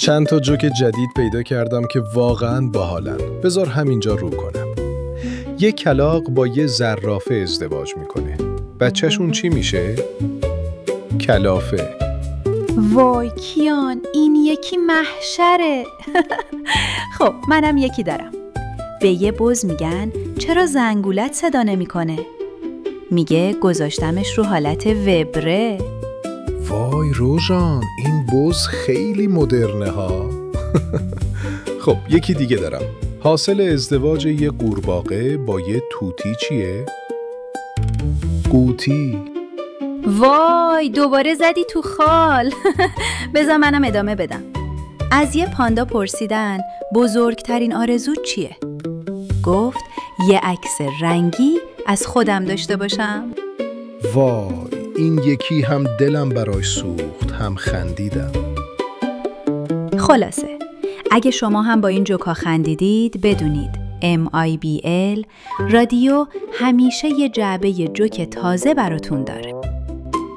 چند تا جوک جدید پیدا کردم که واقعاً باحالن. بذار همینجا رو کنم. یه کلاغ با یه زرافه ازدواج میکنه. بچه‌شون چی میشه؟ کلافه. وای کیان، این یکی محشره. خب منم یکی دارم. به یه بز میگن چرا زنگولت صدا نمیکنه؟ میگه گذاشتمش رو حالت وبره. وای روژان، این بز خیلی مدرنه ها. خب یکی دیگه دارم. حاصل ازدواج یه قورباغه با یه توتی چیه؟ قوطی. وای دوباره زدی تو خال. بذار منم ادامه بدم. از یه پاندا پرسیدن بزرگترین آرزوت چیه؟ گفت یه عکس رنگی از خودم داشته باشم. وای این یکی هم دلم براش سوخت هم خندیدم. خلاصه اگه شما هم با این جوکا خندیدید بدونید MIBL رادیو همیشه یه جعبه جوک تازه براتون داره.